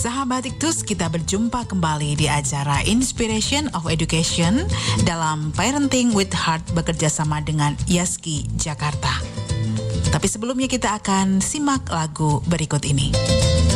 Sahabat Iktus, kita berjumpa kembali di acara Inspiration of Education dalam Parenting with Heart bekerja sama dengan Yaski Jakarta. Tapi sebelumnya kita akan simak lagu berikut ini.